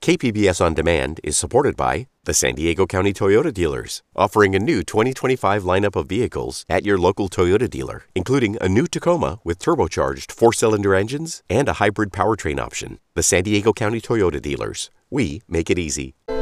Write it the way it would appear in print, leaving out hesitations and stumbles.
KPBS On Demand is supported by the San Diego County Toyota Dealers, offering a new 2025 lineup of vehicles at your local Toyota dealer, including a new Tacoma with turbocharged 4-cylinder engines and a hybrid powertrain option. The San Diego County Toyota Dealers. We make it easy.